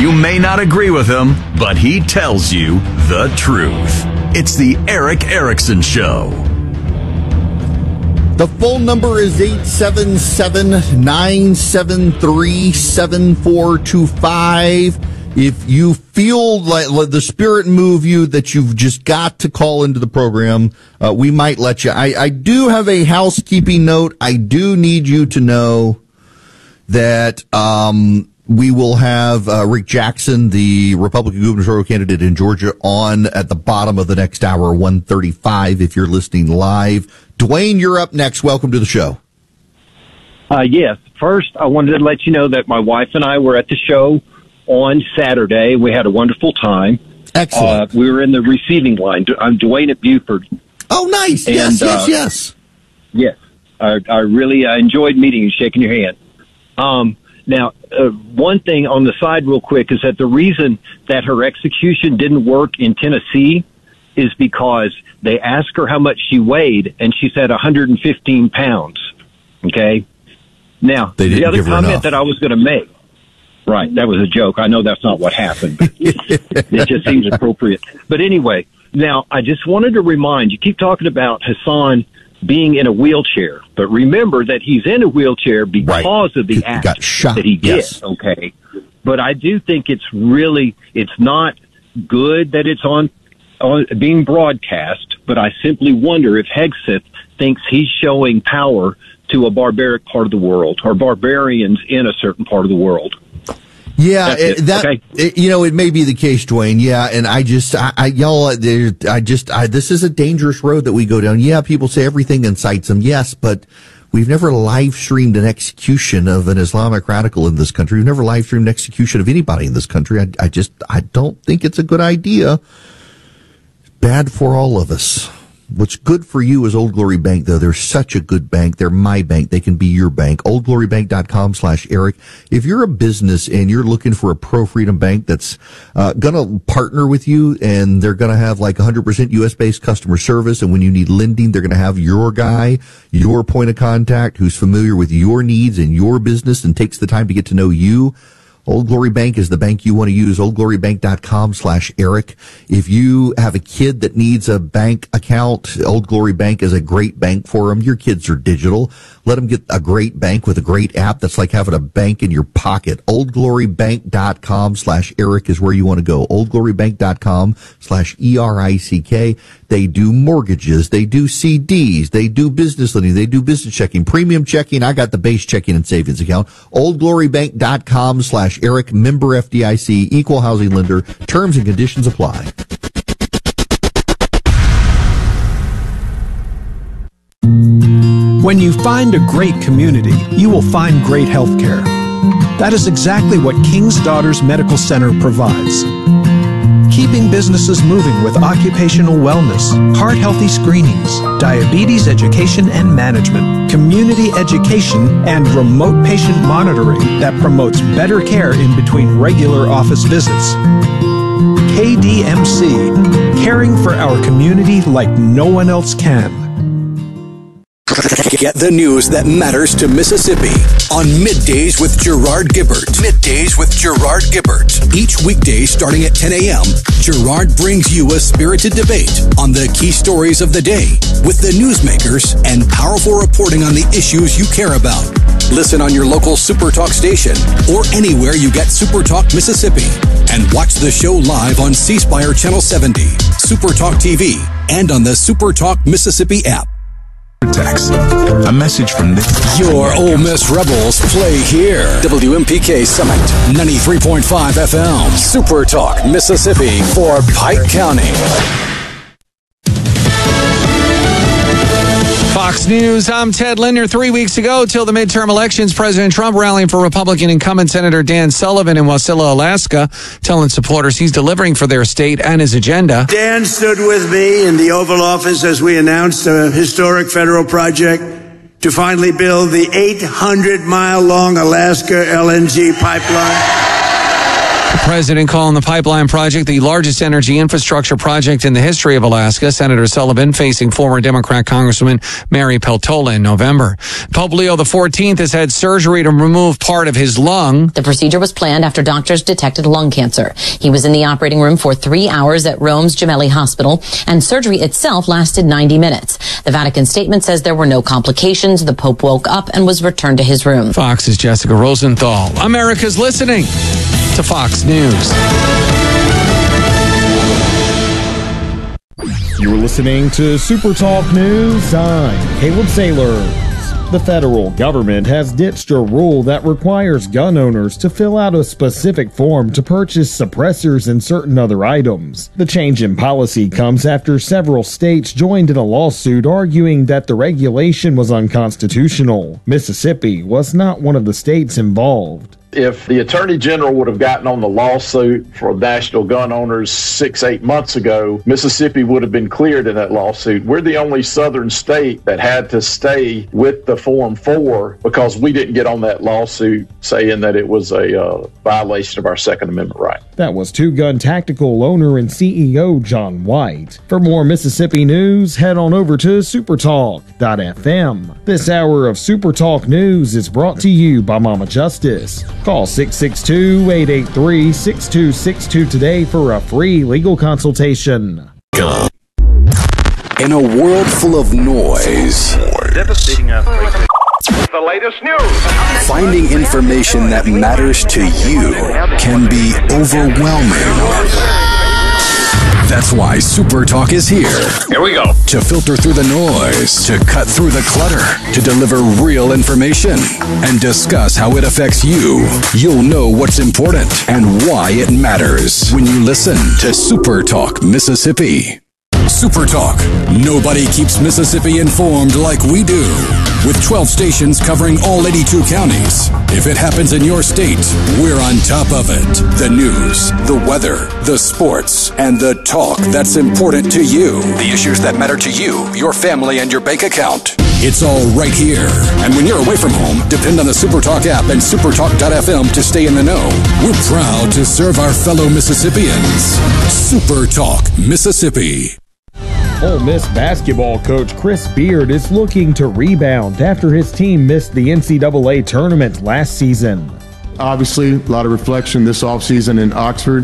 You may not agree with him, but he tells you the truth. It's the Erick Erickson Show. The phone number is 877-973-7425. If you feel like the spirit move you that you've just got to call into the program, we might let you. I do have a housekeeping note. I do need you to know that we will have Rick Jackson, the Republican gubernatorial candidate in Georgia, on at the bottom of the next hour, 1:35, if you're listening live. Dwayne, you're up next. Welcome to the show. Yes. First, I wanted to let you know that my wife and I were at the show on Saturday. We had a wonderful time. Excellent. We were in the receiving line. I'm Dwayne at Buford. Oh, nice. And, Yes. Yes. I really enjoyed meeting you, shaking your hand. Now, one thing on the side real quick is that the reason that her execution didn't work in Tennessee is because they asked her how much she weighed, and she said 115 pounds. Okay? Now, the other comment that I was going to make, right, that was a joke. I know that's not what happened, but it just seems appropriate. But anyway, now, I just wanted to remind you, keep talking about Hassan being in a wheelchair, but remember that he's in a wheelchair because of the act that he did. Yes. Okay. But I do think it's not good that it's on being broadcast, but I simply wonder if Hegseth thinks he's showing power to a barbaric part of the world, or barbarians in a certain part of the world. Yeah, it may be the case, Dwayne. Yeah, and this is a dangerous road that we go down. Yeah, people say everything incites them. Yes, but we've never live streamed an execution of an Islamic radical in this country. We've never live streamed an execution of anybody in this country. I don't think it's a good idea. Bad for all of us. What's good for you is Old Glory Bank, though. They're such a good bank. They're my bank. They can be your bank. OldGloryBank.com/Eric. If you're a business and you're looking for a pro-freedom bank that's going to partner with you, and they're going to have like 100% U.S.-based customer service, and when you need lending, they're going to have your guy, your point of contact, who's familiar with your needs and your business and takes the time to get to know you, Old Glory Bank is the bank you want to use. OldGloryBank.com/Eric. If you have a kid that needs a bank account, Old Glory Bank is a great bank for them. Your kids are digital. Let them get a great bank with a great app that's like having a bank in your pocket. OldGloryBank.com/Eric is where you want to go. OldGloryBank.com/ERICK. They do mortgages. They do CDs. They do business lending. They do business checking, premium checking. I got the base checking and savings account. OldGloryBank.com/Eric. Member FDIC. Equal housing lender. Terms and conditions apply. When you find a great community, you will find great health care. That is exactly what King's Daughters Medical Center provides. Keeping businesses moving with occupational wellness, heart-healthy screenings, diabetes education and management, community education, and remote patient monitoring that promotes better care in between regular office visits. KDMC, caring for our community like no one else can. Get the news that matters to Mississippi on Middays with Gerard Gibbert. Middays with Gerard Gibbert. Each weekday starting at 10 a.m., Gerard brings you a spirited debate on the key stories of the day with the newsmakers and powerful reporting on the issues you care about. Listen on your local SuperTalk station or anywhere you get SuperTalk Mississippi. And watch the show live on C Spire Channel 70, SuperTalk TV, and on the SuperTalk Mississippi app. A message from your Ole Miss Rebels play here. WMPK Summit, 93.5 FM. Super Talk, Mississippi for Pike County. Fox News, I'm Ted Linder. 3 weeks ago, till the midterm elections, President Trump rallying for Republican incumbent Senator Dan Sullivan in Wasilla, Alaska, telling supporters he's delivering for their state and his agenda. Dan stood with me in the Oval Office as we announced a historic federal project to finally build the 800-mile-long Alaska LNG pipeline. President calling the pipeline project the largest energy infrastructure project in the history of Alaska. Senator Sullivan facing former Democrat Congresswoman Mary Peltola in November. Pope Leo XIV has had surgery to remove part of his lung. The procedure was planned after doctors detected lung cancer. He was in the operating room for 3 hours at Rome's Gemelli Hospital, and surgery itself lasted 90 minutes. The Vatican statement says there were no complications. The Pope woke up and was returned to his room. Fox's Jessica Rosenthal. America's listening to Fox News. You're listening to Super Talk News. I'm Caleb Sailors. The federal government has ditched a rule that requires gun owners to fill out a specific form to purchase suppressors and certain other items. The change in policy comes after several states joined in a lawsuit arguing that the regulation was unconstitutional. Mississippi was not one of the states involved. If the Attorney General would have gotten on the lawsuit for national gun owners 6-8 months ago, Mississippi would have been cleared in that lawsuit. We're the only southern state that had to stay with the Form 4 because we didn't get on that lawsuit saying that it was a violation of our Second Amendment right. That was Two Gun Tactical owner and CEO John White. For more Mississippi news, head on over to supertalk.fm. This hour of Super Talk News is brought to you by Mama Justice. Call 662-883-6262 today for a free legal consultation. In a world full of noise, devastating earthquake. The latest news. Finding information that matters to you can be overwhelming. That's why Super Talk is here. Here we go. To filter through the noise, to cut through the clutter, to deliver real information, and discuss how it affects you. You'll know what's important and why it matters when you listen to Super Talk Mississippi. Super Talk. Nobody keeps Mississippi informed like we do. With 12 stations covering all 82 counties. If it happens in your state, we're on top of it. The news, the weather, the sports, and the talk that's important to you. The issues that matter to you, your family, and your bank account. It's all right here. And when you're away from home, depend on the Super Talk app and supertalk.fm to stay in the know. We're proud to serve our fellow Mississippians. Super Talk Mississippi. Ole Miss basketball coach Chris Beard is looking to rebound after his team missed the NCAA tournament last season. Obviously, a lot of reflection this offseason in Oxford.